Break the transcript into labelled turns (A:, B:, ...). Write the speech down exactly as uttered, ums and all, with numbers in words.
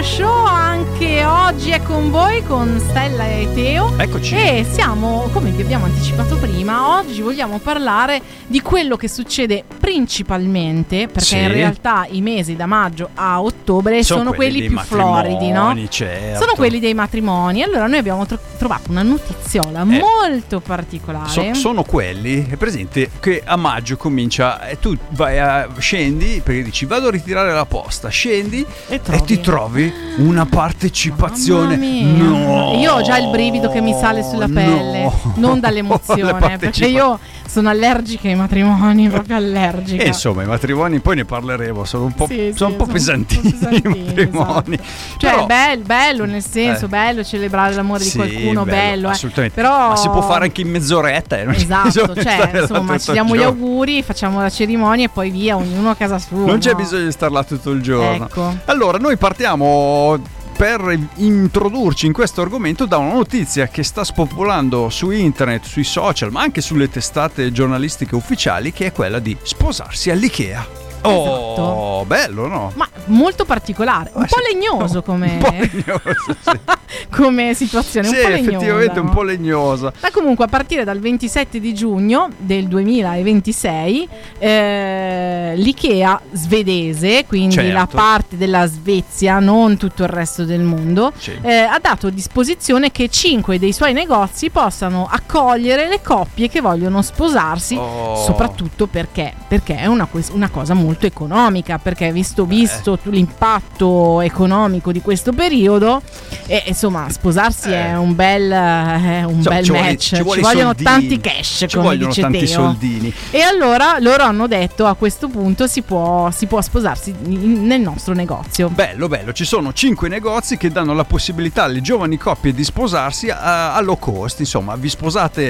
A: Show anche oggi è con voi, con Stella e Teo.
B: Eccoci.
A: E siamo, come vi abbiamo anticipato prima, oggi vogliamo parlare di quello che succede principalmente, perché
B: sì.
A: in realtà i mesi da maggio a ottobre sono, sono quelli, quelli più floridi, no?
B: Certo.
A: Sono quelli dei matrimoni. Allora noi abbiamo tro- trovato una notiziola eh, molto particolare.
B: So, sono quelli, è presente, che a maggio comincia e tu vai a scendi perché dici vado a ritirare la posta, scendi e, e ti trovi una partecipazione. No,
A: io ho già il brivido che mi sale sulla pelle, no. non dall'emozione, perché io sono allergica ai matrimoni, proprio allergica.
B: E insomma, i matrimoni poi ne parleremo, sono un po',
A: sì,
B: sono
A: sì,
B: un po'
A: sono
B: pesantini,
A: un po' pesantini,
B: i matrimoni.
A: Esatto. Cioè,
B: però,
A: bello, bello nel senso,
B: eh.
A: bello celebrare l'amore
B: sì,
A: di qualcuno, bello, bello eh.
B: assolutamente.
A: Però
B: ma si può fare anche in mezz'oretta, eh? Non
A: esatto, cioè, insomma, ci diamo gli auguri, facciamo la cerimonia e poi via, ognuno a casa sua.
B: Non c'è
A: no?
B: bisogno di star là tutto il giorno.
A: Ecco.
B: Allora, noi partiamo per introdurci in questo argomento da una notizia che sta spopolando su internet, sui social, ma anche sulle testate giornalistiche ufficiali, che è quella di sposarsi all'IKEA. Oh,
A: esatto.
B: Bello, no?
A: Ma molto particolare, un
B: oh,
A: po'
B: sì.
A: legnoso come
B: un po' legnoso, sì.
A: come situazione,
B: sì,
A: un po' legnosa.
B: effettivamente
A: no?
B: un po' legnosa.
A: Ma comunque a partire dal ventisette di giugno del duemilaventisei eh, l'IKEA svedese, quindi
B: certo.
A: la parte della Svezia, non tutto il resto del mondo,
B: sì.
A: eh, ha dato a disposizione che cinque dei suoi negozi possano accogliere le coppie che vogliono sposarsi,
B: oh.
A: soprattutto perché perché è una, una cosa molto molto economica, perché visto, visto eh. l'impatto economico di questo periodo, e insomma sposarsi eh. è un bel, è un
B: insomma,
A: bel
B: ci
A: match,
B: vuole, ci, vuole
A: ci vogliono
B: soldini.
A: tanti cash,
B: ci
A: come
B: vogliono
A: dice
B: tanti
A: Teo.
B: soldini.
A: E allora loro hanno detto a questo punto si può, si può sposarsi in, nel nostro negozio.
B: Bello, bello, ci sono cinque negozi che danno la possibilità alle giovani coppie di sposarsi a, a low cost, insomma vi sposate